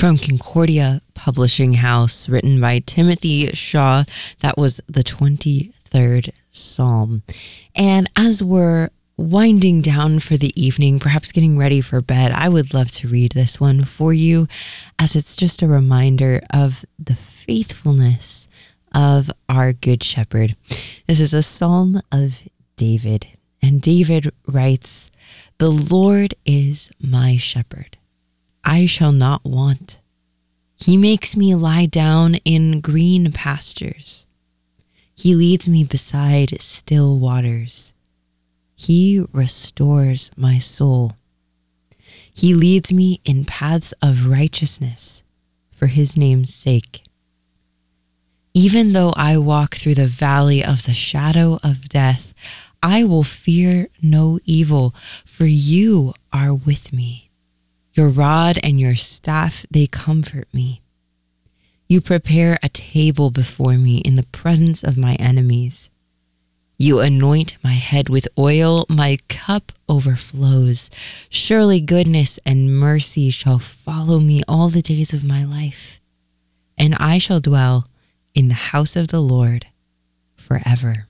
from Concordia Publishing House, written by Timothy Shaw. That was the 23rd Psalm. And as we're winding down for the evening, perhaps getting ready for bed, I would love to read this one for you, as it's just a reminder of the faithfulness of our Good Shepherd. This is a Psalm of David, and David writes, "The Lord is my shepherd. I shall not want. He makes me lie down in green pastures. He leads me beside still waters. He restores my soul. He leads me in paths of righteousness for his name's sake. Even though I walk through the valley of the shadow of death, I will fear no evil, for you are with me. Your rod and your staff, they comfort me. You prepare a table before me in the presence of my enemies. You anoint my head with oil, my cup overflows. Surely goodness and mercy shall follow me all the days of my life, and I shall dwell in the house of the Lord forever."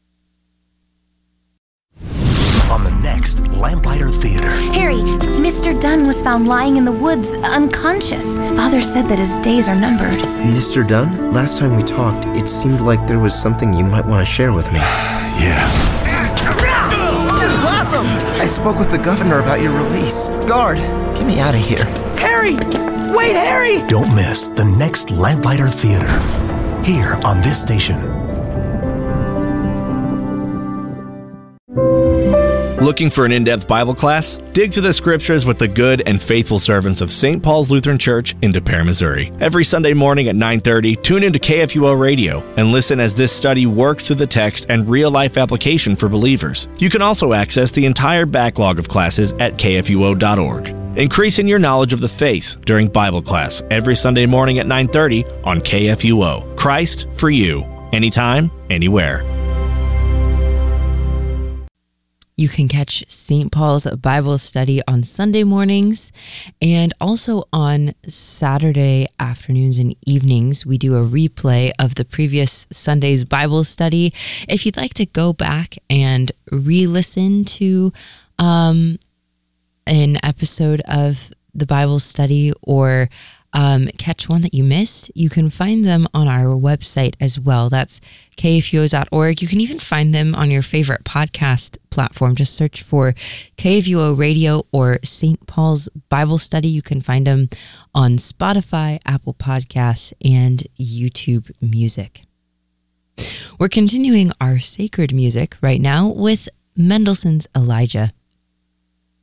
On the next Lamplighter Theater. Harry, Mr. Dunn was found lying in the woods, unconscious. Father said that his days are numbered. Mr. Dunn, last time we talked, it seemed like there was something you might want to share with me. Yeah. I spoke with the governor about your release. Guard, get me out of here. Harry! Wait, Harry! Don't miss the next Lamplighter Theater, here on this station. Looking for an in-depth Bible class? Dig through the scriptures with the good and faithful servants of St. Paul's Lutheran Church in De Pere, Missouri. Every Sunday morning at 9:30, tune into KFUO Radio and listen as this study works through the text and real-life application for believers. You can also access the entire backlog of classes at kfuo.org. Increasing your knowledge of the faith during Bible class every Sunday morning at 9:30 on KFUO. Christ for you, anytime, anywhere. You can catch St. Paul's Bible Study on Sunday mornings and also on Saturday afternoons and evenings. We do a replay of the previous Sunday's Bible study. If you'd like to go back and re-listen to an episode of the Bible study or catch one that you missed, you can find them on our website as well. That's kfuo.org. You can even find them on your favorite podcast platform. Just search for KFUO Radio or St. Paul's Bible Study. You can find them on Spotify, Apple Podcasts, and YouTube Music. We're continuing our sacred music right now with Mendelssohn's Elijah.